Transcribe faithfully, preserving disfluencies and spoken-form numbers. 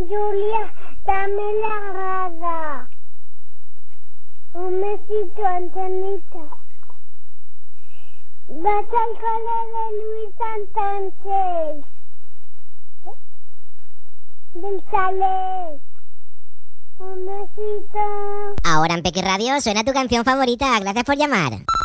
Julia, dame la grada. Un besito, Antonita. Vas al cole de Luis Santander. Del Chalet. Un besito. Ahora en Peque Radio suena tu canción favorita. Gracias por llamar.